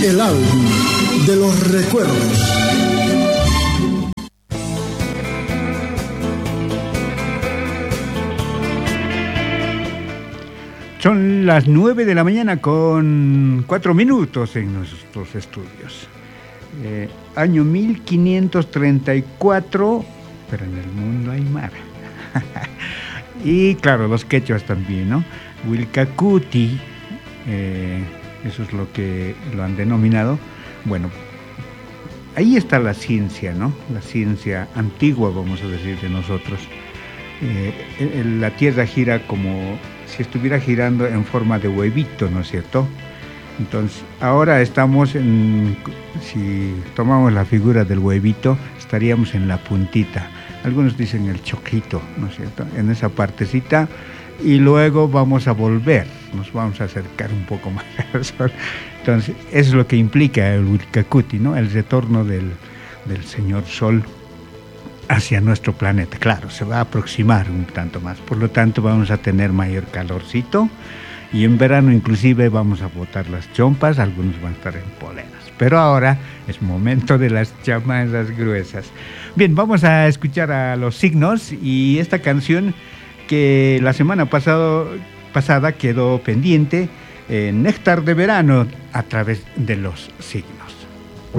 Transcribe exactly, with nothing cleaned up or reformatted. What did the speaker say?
El álbum de los recuerdos. Son las nueve de la mañana con cuatro minutos en nuestros estudios. Eh, año mil quinientos treinta y cuatro, pero en el mundo hay mar. Y claro, los quechuas también, ¿no? Wilcacuti, eh, eso es lo que lo han denominado. Bueno, ahí está la ciencia, ¿no? La ciencia antigua, vamos a decir, de nosotros. Eh, la Tierra gira como si estuviera girando en forma de huevito, ¿no es cierto? Entonces, ahora estamos en, si tomamos la figura del huevito, estaríamos en la puntita. Algunos dicen el choquito, ¿no es cierto? En esa partecita, y luego vamos a volver, nos vamos a acercar un poco más al Sol. Entonces, eso es lo que implica el Wilcacuti, ¿no? El retorno del, del señor Sol hacia nuestro planeta. Claro, se va a aproximar un tanto más, por lo tanto vamos a tener mayor calorcito, y en verano inclusive vamos a botar las chompas, algunos van a estar en poleras, pero ahora es momento de las chamarras gruesas. Bien, vamos a escuchar a Los Signos y esta canción que la semana pasado, pasada quedó pendiente, eh, Néctar de Verano, a través de Los Signos.